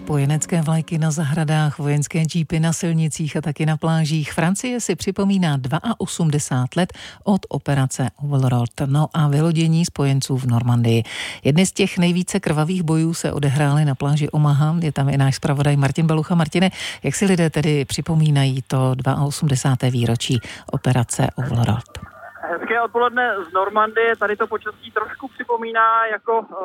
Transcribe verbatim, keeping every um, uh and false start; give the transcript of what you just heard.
Spojenecké vlajky na zahradách, vojenské džípy na silnicích a taky na plážích. Francie si připomíná osmdesát dva let od operace Overlord, no a vylodění spojenců v Normandii. Jedny z těch nejvíce krvavých bojů se odehrály na pláži Omaha. Je tam i náš zpravodaj Martin Balucha. Martine, jak si lidé tedy připomínají to osmdesáté dva výročí operace Overlord? Hezké odpoledne z Normandie. Tady to počasí trošku připomíná jako